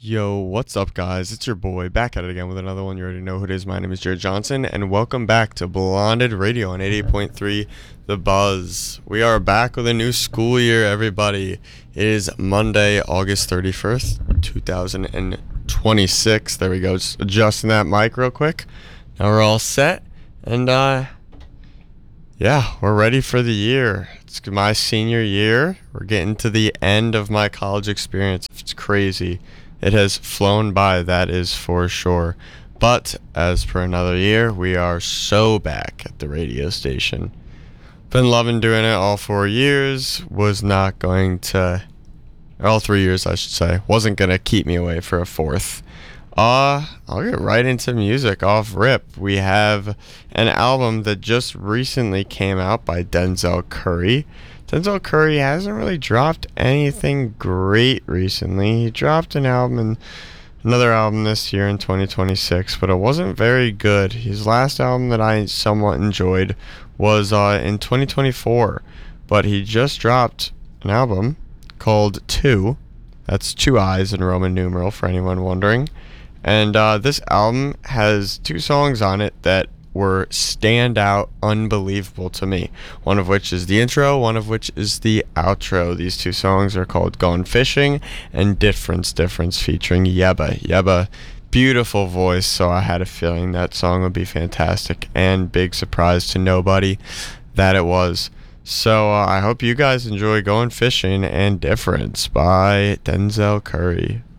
Yo, what's up, guys? It's your boy back at it again with another one. You already know who it is. My name is Jared Johnson, and welcome back to Blonded Radio on 88.3 The Buzz. We are back with a new school year, everybody. It is Monday, August 31st, 2026. There we go. Just adjusting that mic real quick. Now we're all set, and yeah, we're ready for the year. It's my senior year. We're getting to the end of my college experience. It's crazy. It has flown by, that is for sure. But as per another year, we are so back at the radio station. Been loving doing it all 4 years. Was not going to, all 3 years I should say, wasn't going to keep me away for a fourth. I'll get right into music off rip. We have an album that just recently came out by Denzel Curry. Denzel Curry hasn't really dropped anything great recently. He dropped another album this year in 2026, but it wasn't very good. His last album that I somewhat enjoyed was in 2024, but he just dropped an album called Two. That's two I's in Roman numeral for anyone wondering. And this album has two songs on it that were standout, unbelievable to me. One of which is the intro, one of which is the outro. These two songs are called Gone Fishing and Difference featuring Yebba. Yebba, beautiful voice, so I had a feeling that song would be fantastic, and big surprise to nobody that it was. So I hope you guys enjoy Going Fishing and Difference by Denzel Curry.